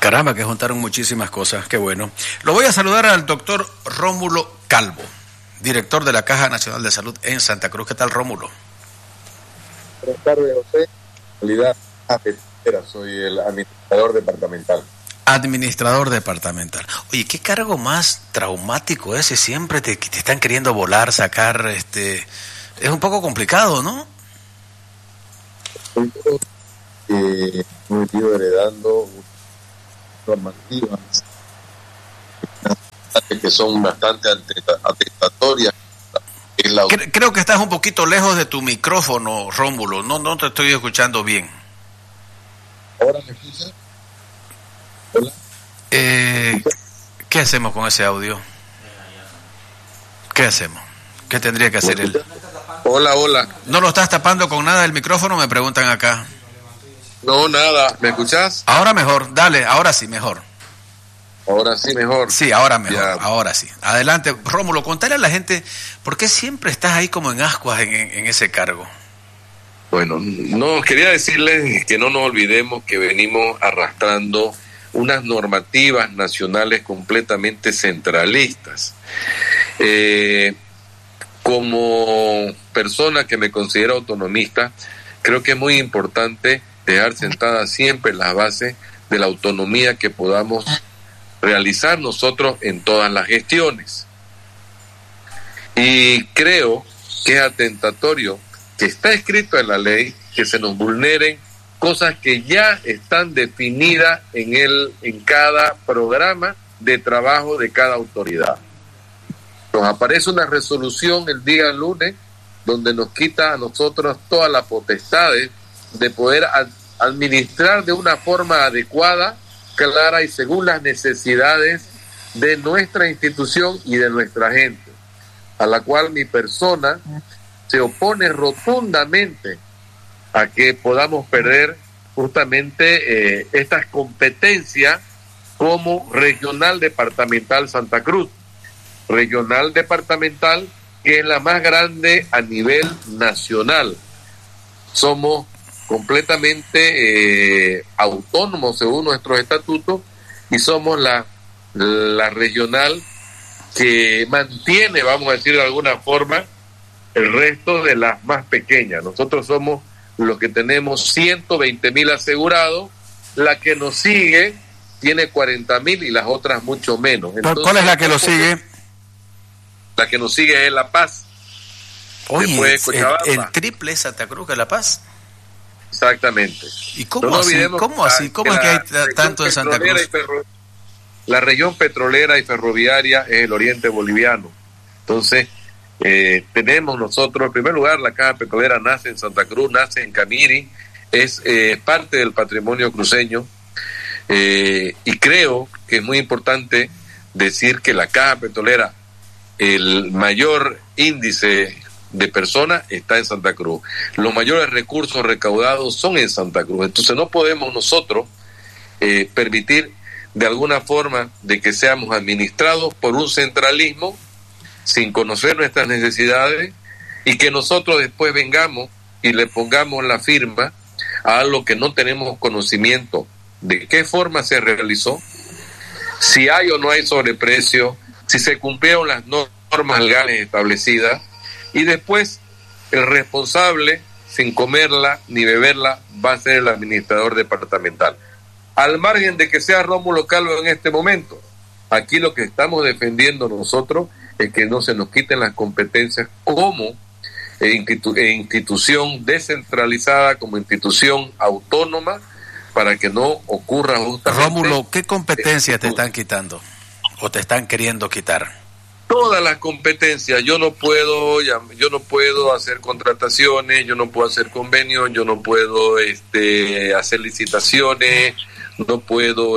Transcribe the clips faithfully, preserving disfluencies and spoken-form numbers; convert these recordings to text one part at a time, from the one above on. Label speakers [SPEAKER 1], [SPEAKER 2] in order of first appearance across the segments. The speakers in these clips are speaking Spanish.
[SPEAKER 1] Caramba, que juntaron muchísimas cosas, qué bueno. Lo voy a saludar al doctor Rómulo Calvo, director de la Caja Nacional de Salud en Santa Cruz. ¿Qué tal, Rómulo?
[SPEAKER 2] Buenas tardes, José. En realidad, soy el administrador departamental.
[SPEAKER 1] Administrador departamental. Oye, ¿qué cargo más traumático ese? Siempre te, te están queriendo volar, sacar, este... Es un poco complicado, ¿no?
[SPEAKER 2] Eh, me he ido heredando normativas que son bastante atestatorias. La...
[SPEAKER 1] Creo que estás un poquito lejos de tu micrófono, Rómulo. No, no te estoy escuchando bien.
[SPEAKER 2] ¿Ahora me escuchas? Hola.
[SPEAKER 1] Eh, ¿Qué hacemos con ese audio? ¿Qué hacemos? ¿Qué tendría que hacer él?
[SPEAKER 2] Hola, hola.
[SPEAKER 1] ¿No lo estás tapando con nada el micrófono? Me preguntan acá.
[SPEAKER 2] No, nada. ¿Me escuchás?
[SPEAKER 1] Ahora mejor. Dale, ahora sí, mejor.
[SPEAKER 2] Ahora sí, mejor.
[SPEAKER 1] Sí, ahora mejor.
[SPEAKER 2] Ya.
[SPEAKER 1] Ahora sí. Adelante, Rómulo, contale a la gente por qué siempre estás ahí como en ascuas en, en ese cargo.
[SPEAKER 3] Bueno, no, quería decirles que no nos olvidemos que venimos arrastrando unas normativas nacionales completamente centralistas. Eh, como persona que me considero autonomista, creo que es muy importante dejar sentadas siempre las bases de la autonomía que podamos realizar nosotros en todas las gestiones. Y creo que es atentatorio, que está escrito en la ley, que se nos vulneren cosas que ya están definidas en el, en cada programa de trabajo de cada autoridad. Nos aparece una resolución el día lunes donde nos quita a nosotros todas las potestades de poder ad- administrar de una forma adecuada, clara y según las necesidades de nuestra institución y de nuestra gente, a la cual mi persona se opone rotundamente a que podamos perder justamente eh, estas competencias como regional departamental Santa Cruz, regional departamental que es la más grande a nivel nacional. Somos completamente eh, autónomos según nuestros estatutos y somos la, la regional que mantiene, vamos a decir de alguna forma, el resto de las más pequeñas. Nosotros somos los que tenemos ciento veinte mil asegurados, la que nos sigue tiene cuarenta mil y las otras mucho menos.
[SPEAKER 1] Entonces, ¿cuál es la que lo sigue?
[SPEAKER 3] La que nos sigue es La Paz.
[SPEAKER 1] Oye, el, el triple Santa Cruz que La Paz.
[SPEAKER 3] Exactamente.
[SPEAKER 1] ¿Y cómo no así? ¿Cómo así? ¿Cómo es que hay tanto en Santa Cruz?
[SPEAKER 3] Ferro... La región petrolera y ferroviaria es el oriente boliviano. Entonces, eh, tenemos nosotros, en primer lugar, la Caja Petrolera nace en Santa Cruz, nace en Camiri, es eh, parte del patrimonio cruceño, eh, y creo que es muy importante decir que la Caja Petrolera, el mayor índice de personas está en Santa Cruz. Los mayores recursos recaudados son en Santa Cruz. Entonces no podemos nosotros eh, permitir de alguna forma de que seamos administrados por un centralismo sin conocer nuestras necesidades y que nosotros después vengamos y le pongamos la firma a algo que no tenemos conocimiento de qué forma se realizó, si hay o no hay sobreprecio, si se cumplieron las normas legales establecidas, y después el responsable, sin comerla ni beberla, va a ser el administrador departamental. Al margen de que sea Rómulo Calvo en este momento, aquí lo que estamos defendiendo nosotros es que no se nos quiten las competencias como institu- institución descentralizada, como institución autónoma, para que no ocurra justamente...
[SPEAKER 1] Rómulo, ¿qué competencias te están quitando o te están queriendo quitar?
[SPEAKER 3] Todas las competencias. Yo no puedo, yo no puedo hacer contrataciones, yo no puedo hacer convenios, yo no puedo este, hacer licitaciones, no puedo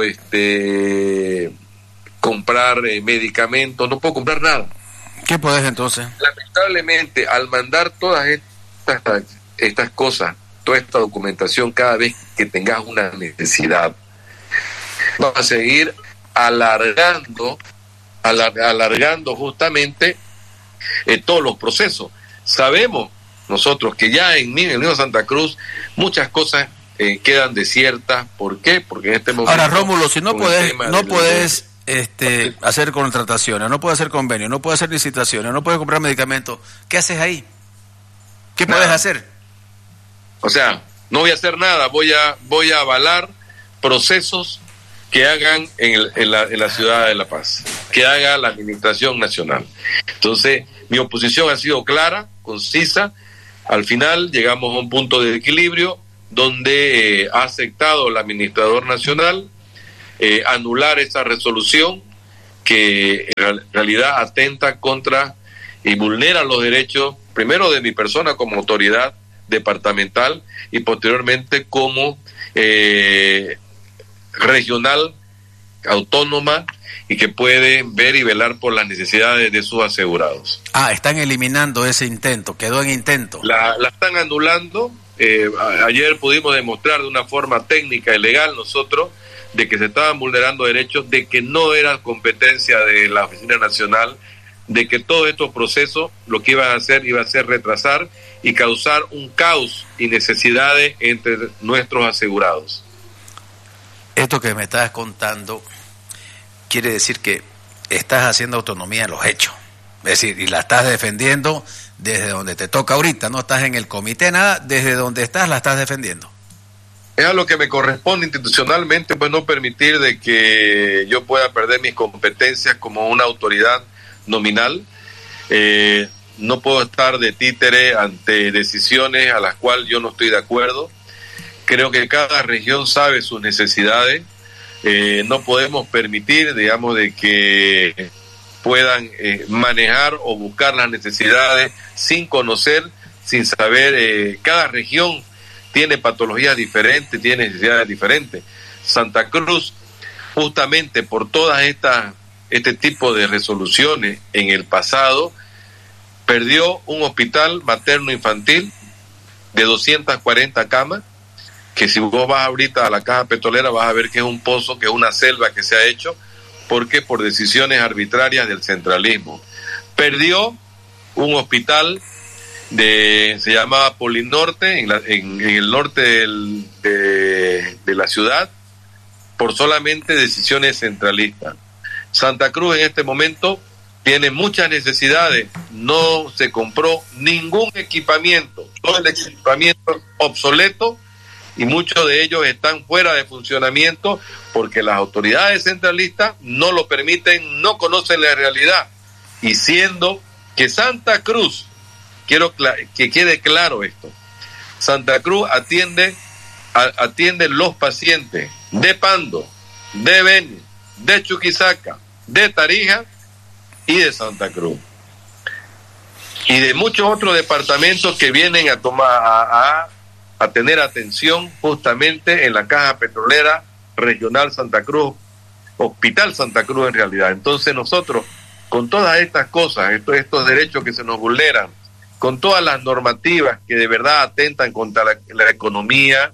[SPEAKER 3] este, comprar eh, medicamentos, no puedo comprar nada.
[SPEAKER 1] ¿Qué podés entonces?
[SPEAKER 3] Lamentablemente, al mandar todas estas, estas cosas, toda esta documentación, cada vez que tengas una necesidad, vas a seguir alargando alargando justamente eh, todos los procesos. Sabemos nosotros que ya en el mismo Santa Cruz muchas cosas eh, quedan desiertas. ¿Por qué? Porque en este momento...
[SPEAKER 1] Ahora, Rómulo, si no puedes, no
[SPEAKER 3] del,
[SPEAKER 1] puedes este, hacer contrataciones, no puedes hacer convenios, no puedes hacer licitaciones, no puedes comprar medicamentos, ¿qué haces ahí? ¿Qué
[SPEAKER 3] nada.
[SPEAKER 1] puedes hacer?
[SPEAKER 3] O sea, no voy a hacer nada, voy a voy a avalar procesos que hagan en, el, en, la, en la ciudad de La Paz, que haga la Administración Nacional. Entonces, mi oposición ha sido clara, concisa. Al final llegamos a un punto de equilibrio donde eh, ha aceptado el administrador nacional eh, anular esa resolución que en realidad atenta contra y vulnera los derechos, primero de mi persona como autoridad departamental y posteriormente como eh, regional, autónoma, y que puede ver y velar por las necesidades de sus asegurados.
[SPEAKER 1] Ah, están eliminando ese intento, quedó en intento.
[SPEAKER 3] La, la están anulando. Eh, a, ayer pudimos demostrar de una forma técnica y legal nosotros de que se estaban vulnerando derechos, de que no era competencia de la Oficina Nacional, de que todos estos procesos lo que iban a hacer iba a ser retrasar y causar un caos y necesidades entre nuestros asegurados.
[SPEAKER 1] Esto que me estás contando quiere decir que estás haciendo autonomía en los hechos, es decir, y la estás defendiendo desde donde te toca ahorita, no estás en el comité, nada, desde donde estás la estás defendiendo.
[SPEAKER 3] Es a lo que me corresponde institucionalmente, pues no permitir de que yo pueda perder mis competencias como una autoridad nominal. Eh, no puedo estar de títere ante decisiones a las cuales yo no estoy de acuerdo. Creo que cada región sabe sus necesidades. Eh, no podemos permitir, digamos, de que puedan eh, manejar o buscar las necesidades sin conocer, sin saber. Eh, cada región tiene patologías diferentes, tiene necesidades diferentes. Santa Cruz, justamente por todas estas este tipo de resoluciones en el pasado, perdió un hospital materno-infantil de doscientas cuarenta camas, que si vos vas ahorita a la caja petrolera vas a ver que es un pozo, que es una selva que se ha hecho, porque por decisiones arbitrarias del centralismo. Perdió un hospital de se llamaba Polinorte, en, la, en, en el norte del, de, de la ciudad, por solamente decisiones centralistas. Santa Cruz en este momento tiene muchas necesidades, no se compró ningún equipamiento, todo el equipamiento obsoleto, y muchos de ellos están fuera de funcionamiento porque las autoridades centralistas no lo permiten, no conocen la realidad. Y siendo que Santa Cruz, quiero que quede claro esto, Santa Cruz atiende, a, atiende los pacientes de Pando, de Beni, de Chuquisaca, de Tarija y de Santa Cruz. Y de muchos otros departamentos que vienen a tomar a, a a tener atención justamente en la caja petrolera regional Santa Cruz, Hospital Santa Cruz en realidad. Entonces nosotros, con todas estas cosas, estos, estos derechos que se nos vulneran, con todas las normativas que de verdad atentan contra la, la economía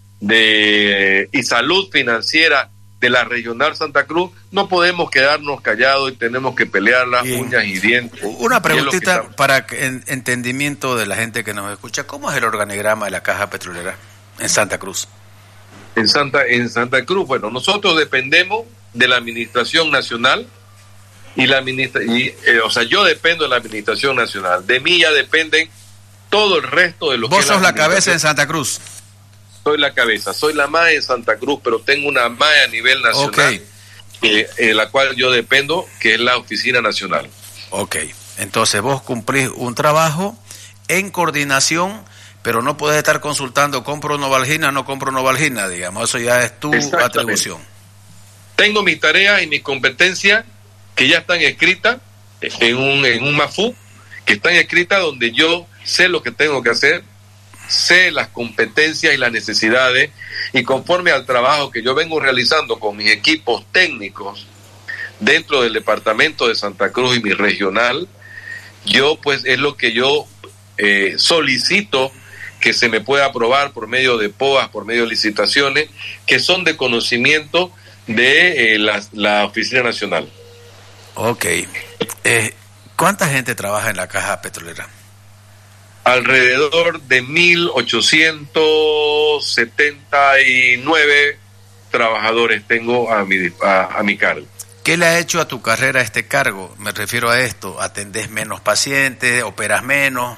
[SPEAKER 3] de, y salud financiera de la regional Santa Cruz, no podemos quedarnos callados y tenemos que pelear las Bien. uñas y dientes.
[SPEAKER 1] Una preguntita para en, entendimiento de la gente que nos escucha. ¿Cómo es el organigrama de la caja petrolera en Santa Cruz?
[SPEAKER 3] En Santa, en Santa Cruz, bueno, nosotros dependemos de la Administración Nacional y la administra y, eh, o sea, yo dependo de la Administración Nacional. De mí ya dependen todo el resto de los que...
[SPEAKER 1] ¿Vos sos la cabeza en Santa Cruz?
[SPEAKER 3] Soy la cabeza, soy la M A E en Santa Cruz, pero tengo una M A E a nivel nacional,
[SPEAKER 1] okay.
[SPEAKER 3] eh, en la cual yo dependo, que es la Oficina Nacional.
[SPEAKER 1] Ok, entonces vos cumplís un trabajo en coordinación, pero no puedes estar consultando, compro Novalgina, no compro Novalgina, digamos, eso ya es tu atribución. Tengo
[SPEAKER 3] mis tareas y mis competencias que ya están escritas en un, en un MAFU, que están escritas donde yo sé lo que tengo que hacer, sé las competencias y las necesidades, y conforme al trabajo que yo vengo realizando con mis equipos técnicos dentro del departamento de Santa Cruz y mi regional, yo pues es lo que yo eh, solicito que se me pueda aprobar por medio de P O As, por medio de licitaciones, que son de conocimiento de eh, la, la Oficina Nacional.
[SPEAKER 1] Ok. Eh, ¿Cuánta gente trabaja en la caja petrolera?
[SPEAKER 3] Alrededor de mil ochocientos setenta y nueve trabajadores tengo a mi, a, a mi cargo.
[SPEAKER 1] ¿Qué le ha hecho a tu carrera este cargo? Me refiero a esto, ¿atendés menos pacientes, operas menos?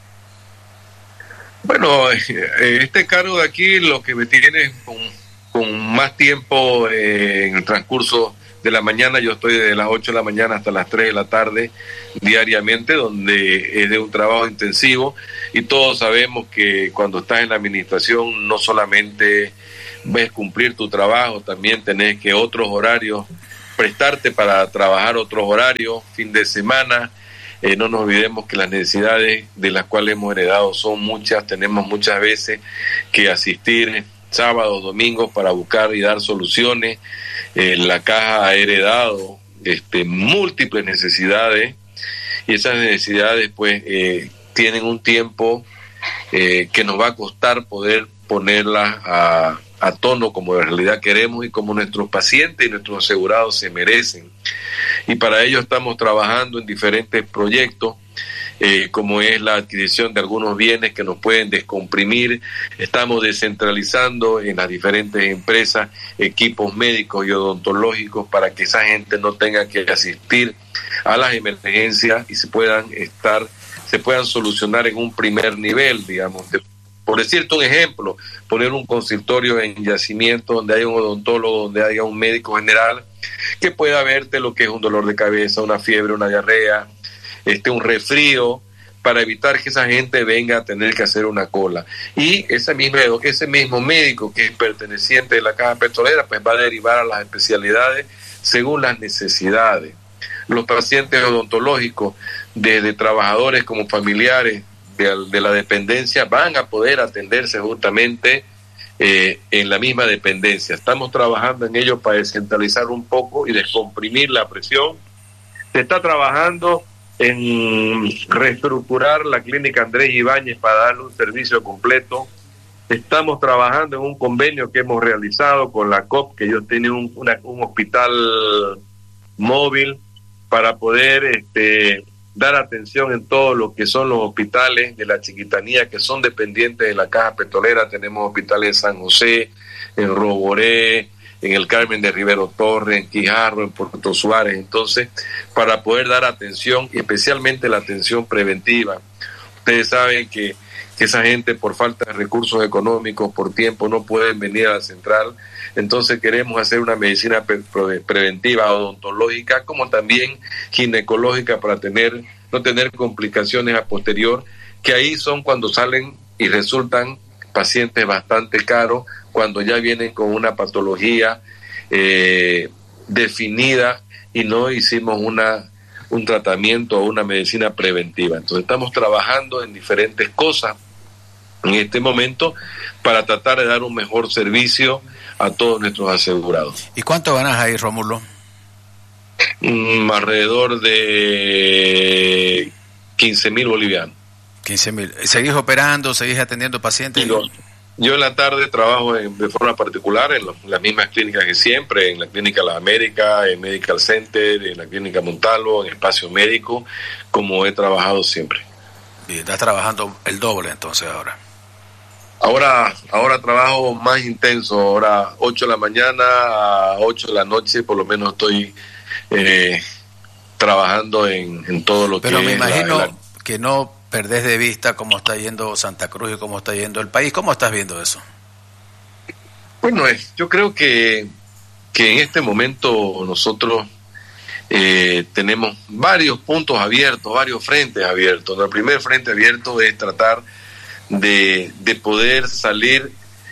[SPEAKER 3] Bueno, este cargo de aquí lo que me tiene con, con más tiempo eh, en el transcurso de la mañana. Yo estoy desde las ocho de la mañana hasta las tres de la tarde diariamente, donde es de un trabajo intensivo, y todos sabemos que cuando estás en la administración no solamente ves cumplir tu trabajo, también tenés que otros horarios, prestarte para trabajar otros horarios, fin de semana. Eh, no nos olvidemos que las necesidades de las cuales hemos heredado son muchas, tenemos muchas veces que asistir sábados, domingos para buscar y dar soluciones. Eh, la caja ha heredado este, múltiples necesidades, y esas necesidades pues eh, tienen un tiempo eh, que nos va a costar poder ponerlas a, a tono como en realidad queremos y como nuestros pacientes y nuestros asegurados se merecen. Y para ello estamos trabajando en diferentes proyectos, eh, como es la adquisición de algunos bienes que nos pueden descomprimir. Estamos descentralizando en las diferentes empresas equipos médicos y odontológicos para que esa gente no tenga que asistir a las emergencias y se puedan estar, se puedan solucionar en un primer nivel, digamos. De, por decirte un ejemplo, poner un consultorio en yacimiento donde haya un odontólogo, donde haya un médico general que pueda verte lo que es un dolor de cabeza, una fiebre, una diarrea, este, un resfrío, para evitar que esa gente venga a tener que hacer una cola. Y ese mismo, ese mismo médico que es perteneciente de la caja petrolera, pues va a derivar a las especialidades según las necesidades. Los pacientes odontológicos, desde trabajadores como familiares de, de la dependencia, van a poder atenderse justamente Eh, en la misma dependencia. Estamos trabajando en ello para descentralizar un poco y descomprimir la presión. Se está trabajando en reestructurar la clínica Andrés Ibáñez para darle un servicio completo. Estamos trabajando en un convenio que hemos realizado con la C O P, que ellos tienen un, una, un hospital móvil para poder este, dar atención en todo lo que son los hospitales de la Chiquitanía que son dependientes de la caja petrolera. Tenemos hospitales en San José, en Roboré, en el Carmen de Rivero Torre, en Quijarro, en Puerto Suárez. Entonces, para poder dar atención, y especialmente la atención preventiva. Ustedes saben que, que esa gente, por falta de recursos económicos, por tiempo, no pueden venir a la central. Entonces queremos hacer una medicina pre- pre- preventiva odontológica, como también ginecológica, para tener no tener complicaciones a posterior, que ahí son cuando salen y resultan pacientes bastante caros, cuando ya vienen con una patología eh, definida y no hicimos una un tratamiento o una medicina preventiva. Entonces estamos trabajando en diferentes cosas en este momento para tratar de dar un mejor servicio a todos nuestros asegurados.
[SPEAKER 1] ¿Y cuánto ganas ahí, Rómulo?
[SPEAKER 3] Mm, alrededor de quince mil bolivianos.
[SPEAKER 1] quince mil. ¿Seguís operando, seguís atendiendo pacientes?
[SPEAKER 3] Yo, yo en la tarde trabajo en, de forma particular en, lo, en las mismas clínicas que siempre, en la Clínica Las Américas, en Medical Center, en la Clínica Montalvo, en Espacio Médico, como he trabajado siempre.
[SPEAKER 1] Y estás trabajando el doble entonces ahora.
[SPEAKER 3] Ahora, ahora trabajo más intenso, ahora ocho de la mañana a ocho de la noche, por lo menos estoy eh, trabajando en, en todo lo
[SPEAKER 1] Pero
[SPEAKER 3] que
[SPEAKER 1] me
[SPEAKER 3] es
[SPEAKER 1] imagino
[SPEAKER 3] la, la...
[SPEAKER 1] que no perdés de vista cómo está yendo Santa Cruz y cómo está yendo el país. ¿Cómo estás viendo eso?
[SPEAKER 3] Bueno, yo creo que, que en este momento nosotros eh, tenemos varios puntos abiertos, varios frentes abiertos. El primer frente abierto es tratar de, de poder salir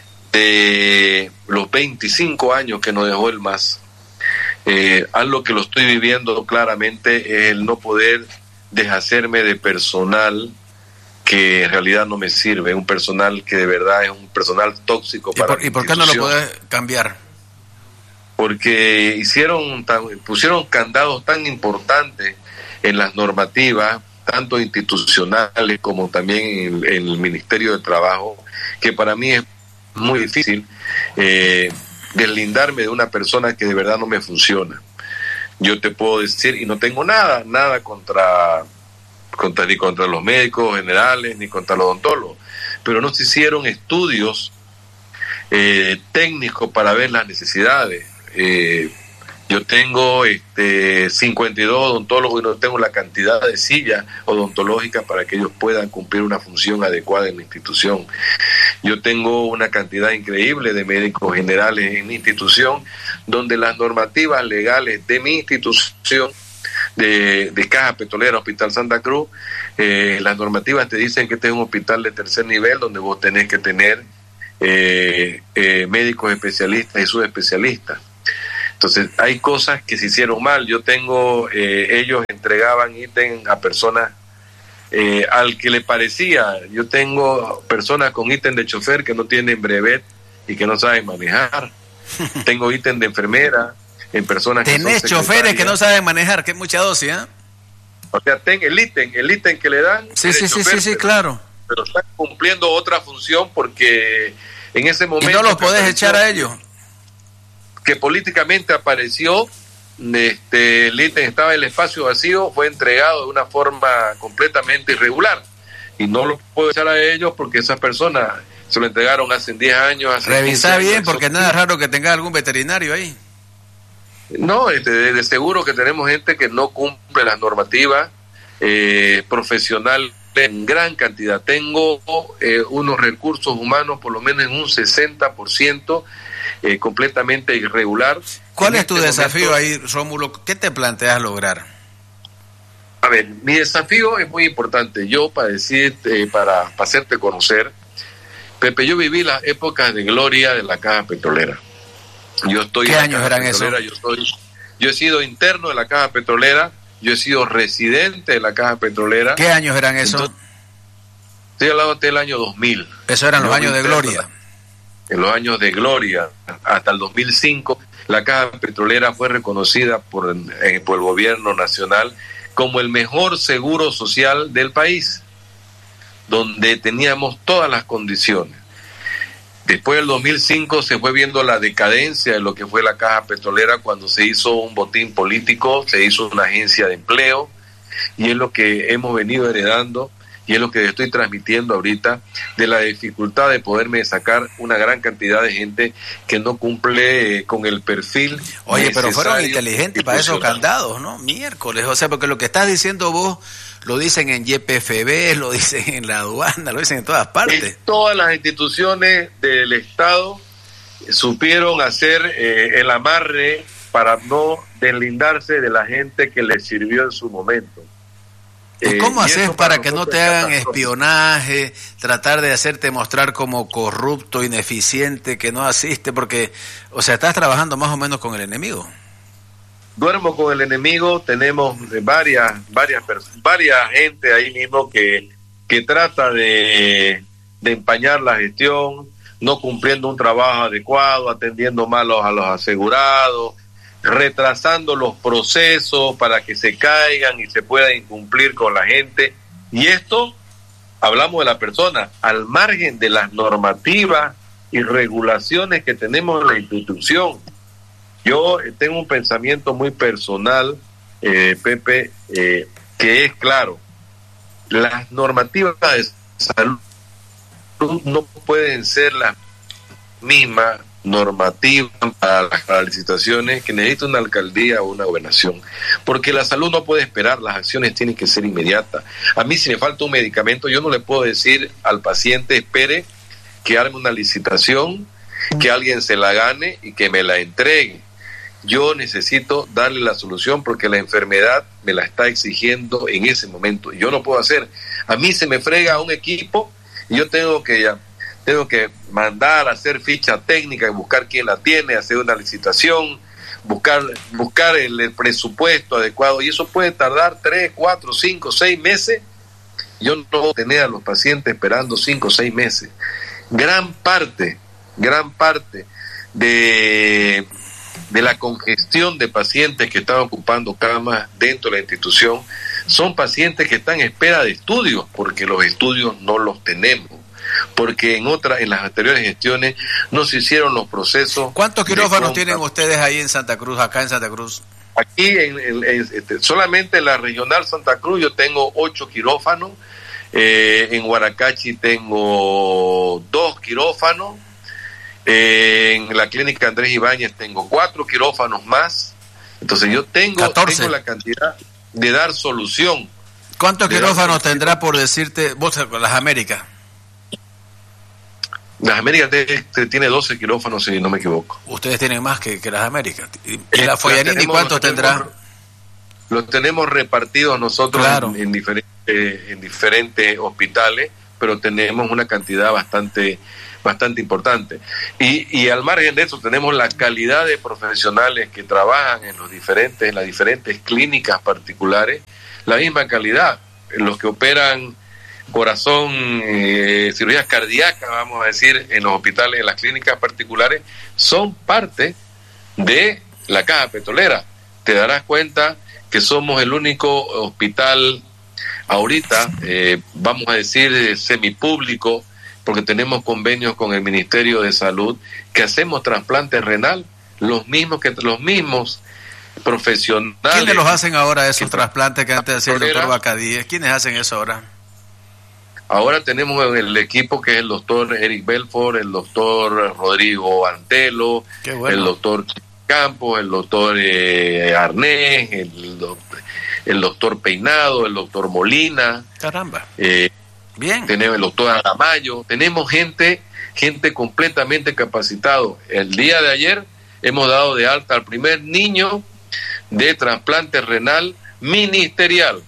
[SPEAKER 3] de los veinticinco años que nos dejó el M A S. Eh, algo que lo estoy viviendo claramente es el no poder deshacerme de personal que en realidad no me sirve, un personal que de verdad es un personal tóxico para
[SPEAKER 1] ¿Y por, ¿y por qué no lo podés cambiar?
[SPEAKER 3] Porque hicieron tan, pusieron candados tan importantes en las normativas, tanto institucionales como también en, en el Ministerio de Trabajo, que para mí es muy difícil eh, deslindarme de una persona que de verdad no me funciona. Yo te puedo decir, y no tengo nada, nada contra contra, ni contra los médicos generales, ni contra los odontólogos, pero no se hicieron estudios eh, técnicos para ver las necesidades. Eh, yo tengo este, cincuenta y dos odontólogos y no tengo la cantidad de sillas odontológicas para que ellos puedan cumplir una función adecuada en la institución. Yo tengo una cantidad increíble de médicos generales en mi institución, donde las normativas legales de mi institución, de, de Caja Petrolera, Hospital Santa Cruz, eh, las normativas te dicen que este es un hospital de tercer nivel, donde vos tenés que tener eh, eh, médicos especialistas y subespecialistas. Entonces, hay cosas que se hicieron mal. Yo tengo, eh, ellos entregaban ítem a personas eh, al que le parecía. Yo tengo personas con ítem de chofer que no tienen brevet y que no saben manejar. Tengo ítem de enfermera en personas que
[SPEAKER 1] tenés
[SPEAKER 3] son
[SPEAKER 1] choferes que no saben manejar, que es mucha dosis, ¿eh?
[SPEAKER 3] O sea, ten el ítem, el ítem que le dan.
[SPEAKER 1] Sí, sí, sí, sí, sí, claro.
[SPEAKER 3] Pero están cumpliendo otra función porque en ese momento...
[SPEAKER 1] Y no los podés echar a ellos.
[SPEAKER 3] Que políticamente apareció, este, el ítem estaba en el espacio vacío, fue entregado de una forma completamente irregular. Y no lo puedo echar a ellos porque esas personas se lo entregaron hace diez años. Hace
[SPEAKER 1] Revisá bien, porque nada raro que tenga algún veterinario ahí.
[SPEAKER 3] No, este, de, de seguro que tenemos gente que no cumple las normativas eh, profesionales en gran cantidad. Tengo eh, unos recursos humanos por lo menos en un sesenta por ciento eh, completamente irregular.
[SPEAKER 1] ¿Cuál
[SPEAKER 3] en
[SPEAKER 1] es tu
[SPEAKER 3] este
[SPEAKER 1] desafío
[SPEAKER 3] momento,
[SPEAKER 1] ahí, Rómulo? ¿Qué te planteas lograr?
[SPEAKER 3] A ver, mi desafío es muy importante. Yo, para decirte, eh, para, para hacerte conocer, Pepe, yo viví las épocas de gloria de la Caja Petrolera. Yo estoy
[SPEAKER 1] ¿Qué
[SPEAKER 3] en la
[SPEAKER 1] años
[SPEAKER 3] Caja
[SPEAKER 1] eran
[SPEAKER 3] Petrolera,
[SPEAKER 1] esos?
[SPEAKER 3] Yo, soy, yo he sido interno de la Caja Petrolera, yo he sido residente de la Caja Petrolera.
[SPEAKER 1] ¿Qué años eran esos?
[SPEAKER 3] Entonces, estoy hablando del año dos mil.
[SPEAKER 1] Eso eran los
[SPEAKER 3] Yo
[SPEAKER 1] años de
[SPEAKER 3] interno,
[SPEAKER 1] gloria.
[SPEAKER 3] En los años de gloria, hasta el dos mil cinco, la Caja Petrolera fue reconocida por, eh, por el gobierno nacional como el mejor seguro social del país, donde teníamos todas las condiciones. Después del dos mil cinco se fue viendo la decadencia de lo que fue la Caja Petrolera cuando se hizo un botín político, se hizo una agencia de empleo, y es lo que hemos venido heredando y es lo que estoy transmitiendo ahorita, de la dificultad de poderme sacar una gran cantidad de gente que no cumple eh, con el perfil.
[SPEAKER 1] Oye, pero fueron
[SPEAKER 3] necesario
[SPEAKER 1] inteligentes para esos candados, ¿no? Miércoles, o sea, porque lo que estás diciendo vos lo dicen en Y P F B, lo dicen en la aduana, lo dicen en todas partes.
[SPEAKER 3] En todas las instituciones del Estado supieron hacer eh, el amarre para no deslindarse de la gente que les sirvió en su momento.
[SPEAKER 1] ¿Y cómo
[SPEAKER 3] eh,
[SPEAKER 1] haces
[SPEAKER 3] y
[SPEAKER 1] para que no te hagan
[SPEAKER 3] catastrófico.
[SPEAKER 1] espionaje, tratar de hacerte mostrar como corrupto, ineficiente, que no asiste? Porque, o sea, estás trabajando más o menos con el enemigo.
[SPEAKER 3] Duermo con el enemigo, tenemos varias, varias personas, varias gente ahí mismo que, que trata de, de empañar la gestión, no cumpliendo un trabajo adecuado, atendiendo mal a los asegurados, retrasando los procesos para que se caigan y se pueda incumplir con la gente. Y esto, hablamos de la persona, al margen de las normativas y regulaciones que tenemos en la institución. Yo tengo un pensamiento muy personal, eh, Pepe, eh, que es claro, las normativas de salud no pueden ser las mismas normativas para las, para las licitaciones que necesita una alcaldía o una gobernación, porque la salud no puede esperar, las acciones tienen que ser inmediatas. A mí, si me falta un medicamento, yo no le puedo decir al paciente, espere que arme una licitación, que alguien se la gane y que me la entregue. Yo necesito darle la solución porque la enfermedad me la está exigiendo en ese momento. Yo no puedo hacer. A mí se me frega un equipo y yo tengo que ya, tengo que mandar a hacer ficha técnica y buscar quién la tiene, hacer una licitación, buscar buscar el, el presupuesto adecuado, y eso puede tardar tres, cuatro, cinco, seis meses. Yo no puedo tener a los pacientes esperando cinco o seis meses. Gran parte, gran parte de de la congestión de pacientes que están ocupando camas dentro de la institución son pacientes que están en espera de estudios, porque los estudios no los tenemos, porque en otras, en las anteriores gestiones no se hicieron los procesos.
[SPEAKER 1] ¿Cuántos quirófanos tienen ustedes ahí en Santa Cruz, acá en Santa Cruz?
[SPEAKER 3] Aquí en, en, en, este, solamente en la regional Santa Cruz yo tengo ocho quirófanos, eh, en Huaracachi tengo dos quirófanos, eh, en la clínica Andrés Ibáñez tengo cuatro quirófanos más, entonces yo tengo, tengo la cantidad de dar solución.
[SPEAKER 1] ¿Cuántos quirófanos tendrá, por decirte, vos, las Américas?
[SPEAKER 3] Las Américas te, te tiene doce quirófanos, si no me equivoco.
[SPEAKER 1] Ustedes tienen más que, que las Américas. ¿Y la Foyanini cuántos tendrá?
[SPEAKER 3] Los tenemos repartidos nosotros claro. en, en, diferentes, en diferentes hospitales, pero tenemos una cantidad bastante bastante importante. Y, y al margen de eso tenemos la calidad de profesionales que trabajan en los diferentes, en las diferentes clínicas particulares, la misma calidad. Los que operan corazón, eh, cirugías cardíacas, vamos a decir, en los hospitales, en las clínicas particulares, son parte de la Caja Petrolera. Te darás cuenta que somos el único hospital ahorita, eh, vamos a decir, semipúblico, porque tenemos convenios con el Ministerio de Salud, que hacemos trasplante renal, los mismos que los mismos profesionales.
[SPEAKER 1] ¿Quiénes los hacen ahora esos trasplantes que antes hacía el doctor Bacadíes? ¿Quiénes hacen eso ahora?
[SPEAKER 3] Ahora tenemos el equipo que es el doctor Eric Belfort, el doctor Rodrigo Antelo, bueno. el doctor Campos, el doctor eh, Arnés, el, el doctor Peinado, el doctor Molina.
[SPEAKER 1] Caramba.
[SPEAKER 3] Eh,
[SPEAKER 1] Bien.
[SPEAKER 3] Tenemos el doctor Aramayo, tenemos gente, gente completamente capacitado. El día de ayer hemos dado de alta al primer niño de trasplante renal ministerial.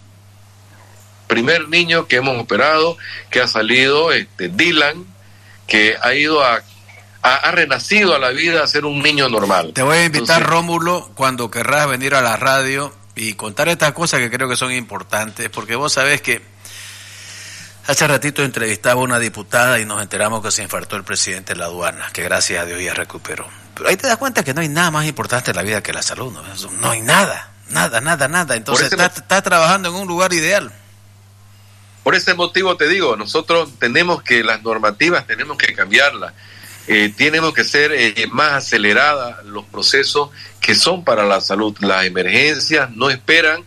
[SPEAKER 3] Primer niño que hemos operado, que ha salido, este Dylan, que ha ido a, a ha renacido a la vida a ser un niño normal.
[SPEAKER 1] Te voy a invitar, Entonces, Rómulo, cuando querrás venir a la radio y contar estas cosas que creo que son importantes, porque vos sabés que hace ratito entrevistaba a una diputada y nos enteramos que se infartó el presidente de la aduana, que gracias a Dios ya recuperó. Pero ahí te das cuenta que no hay nada más importante en la vida que la salud, no, no hay nada, nada, nada, nada. Entonces estás está trabajando en un lugar ideal.
[SPEAKER 3] Por ese motivo te digo, nosotros tenemos que, las normativas tenemos que cambiarlas, eh, tenemos que ser eh, más aceleradas los procesos que son para la salud. Las emergencias no esperan,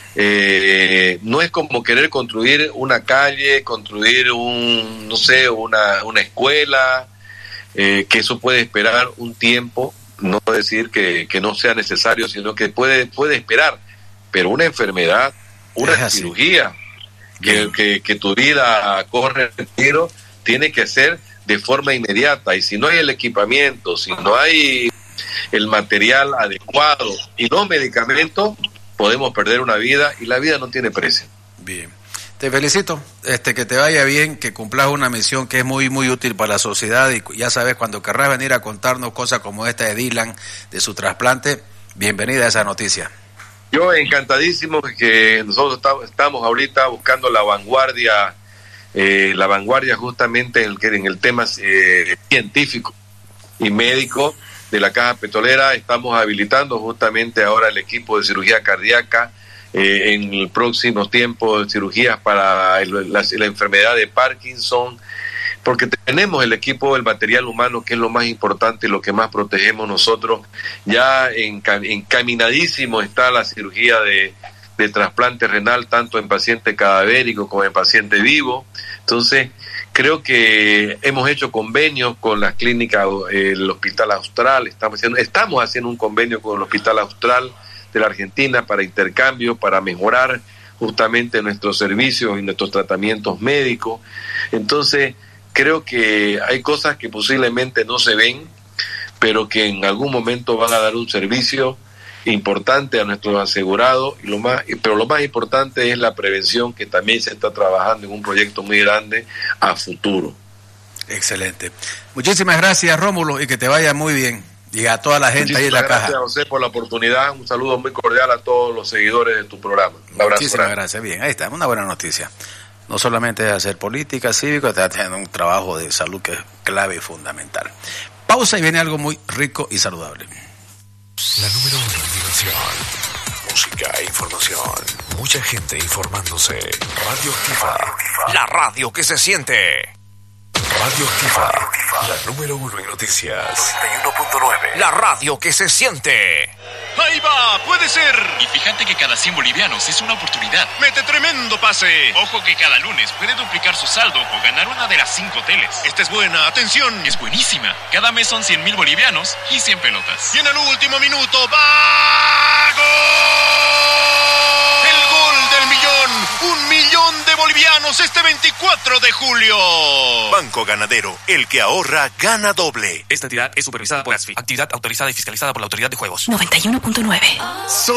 [SPEAKER 3] eh, no es como querer construir una calle, construir un, no sé, una, una escuela, eh, que eso puede esperar un tiempo, no decir que, que no sea necesario, sino que puede, puede esperar, pero una enfermedad, una cirugía, Que, que, que tu vida corre el tiro, tiene que ser de forma inmediata, y si no hay el equipamiento, si no hay el material adecuado y los medicamentos, podemos perder una vida, y la vida no tiene precio.
[SPEAKER 1] Bien, te felicito, este que te vaya bien, que cumplas una misión que es muy muy útil para la sociedad, y ya sabes, cuando querrás venir a contarnos cosas como esta de Dylan, de su trasplante, bienvenida a esa noticia.
[SPEAKER 3] Yo encantadísimo que nosotros estamos ahorita buscando la vanguardia, eh, la vanguardia justamente en el, en el tema eh, científico y médico de la Caja Petrolera. Estamos habilitando justamente ahora el equipo de cirugía cardíaca, eh, en el próximo tiempo de cirugías para el, la, la enfermedad de Parkinson, porque tenemos el equipo, el material humano, que es lo más importante y lo que más protegemos nosotros. Ya encaminadísimo está la cirugía de, de trasplante renal, tanto en paciente cadavérico como en paciente vivo. Entonces, creo que hemos hecho convenios con las clínicas, el Hospital Austral, estamos haciendo, estamos haciendo un convenio con el Hospital Austral de la Argentina para intercambio, para mejorar justamente nuestros servicios y nuestros tratamientos médicos. Entonces, creo que hay cosas que posiblemente no se ven, pero que en algún momento van a dar un servicio importante a nuestros asegurados, y lo más, pero lo más importante es la prevención, que también se está trabajando en un proyecto muy grande a futuro.
[SPEAKER 1] Excelente. Muchísimas gracias, Rómulo, y que te vaya muy bien. Y a toda la gente Muchísimas ahí en la
[SPEAKER 3] gracias
[SPEAKER 1] caja.
[SPEAKER 3] Gracias, José, por la oportunidad. Un saludo muy cordial a todos los seguidores de tu programa. Un abrazo.
[SPEAKER 1] Muchísimas grande. gracias. Bien, ahí está, una buena noticia. No solamente es hacer política cívica, está haciendo un trabajo de salud que es clave y fundamental. Pausa y viene algo muy rico y saludable.
[SPEAKER 4] La número uno en diversión, música e información. Mucha gente informándose. Radio Activa. La radio que se siente. Radio Activa. La número uno en noticias. noventa y uno punto nueve. La radio que se siente.
[SPEAKER 5] Ahí va, puede ser.
[SPEAKER 6] Y fíjate que cada cien bolivianos es una oportunidad.
[SPEAKER 5] Mete tremendo pase.
[SPEAKER 6] Ojo que cada lunes puede duplicar su saldo o ganar una de las cinco teles.
[SPEAKER 5] Esta es buena, atención.
[SPEAKER 6] Es buenísima. Cada mes son cien mil bolivianos y cien pelotas.
[SPEAKER 5] Y en el último minuto, ¡va! ¡Gol! El gol del millón. Un millón de bolivianos este veinticuatro de julio.
[SPEAKER 7] Banco Ganadero, el que ahorra, gana doble.
[SPEAKER 8] Esta entidad es supervisada por ASFI, actividad autorizada y fiscalizada por la Autoridad de Juegos.
[SPEAKER 9] noventa y uno punto nueve.